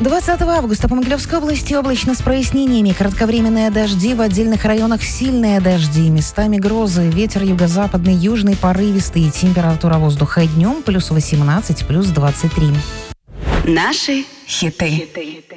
20 августа по Могилевской области облачно с прояснениями. Кратковременные дожди, в отдельных районах сильные дожди, местами грозы, ветер юго-западный, южный порывистый, температура воздуха днем +18, +23. Наши хиты.